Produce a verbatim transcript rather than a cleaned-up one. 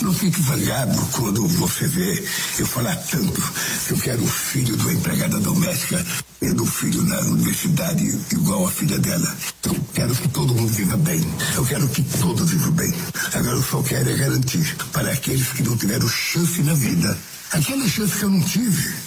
Não fique zangado quando você vê eu falar tanto que eu quero o filho de uma empregada doméstica e do filho na universidade igual a filha dela. Eu quero que todo mundo viva bem. Eu quero que todos vivam bem. Agora eu só quero é garantir para aqueles que não tiveram chance na vida. Aquela chance que eu não tive.